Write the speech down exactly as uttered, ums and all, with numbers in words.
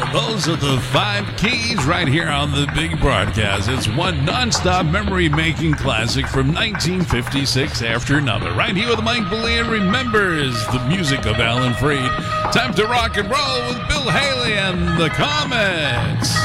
Those are the five keys right here on the big broadcast. It's one nonstop memory-making classic from nineteen fifty-six after another. Right here with Mike Boleyn remembers the music of Alan Freed. Time to rock and roll with Bill Haley and the Comets.